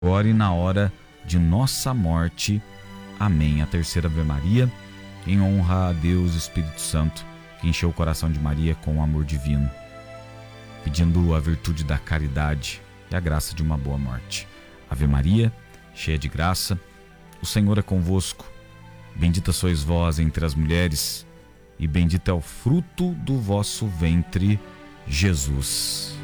agora e na hora de nossa morte. Amém. A terceira Ave Maria, em honra a Deus Espírito Santo, que encheu o coração de Maria com o amor divino, pedindo a virtude da caridade e a graça de uma boa morte. Ave Maria, cheia de graça, o Senhor é convosco. Bendita sois vós entre as mulheres, e bendito é o fruto do vosso ventre, Jesus.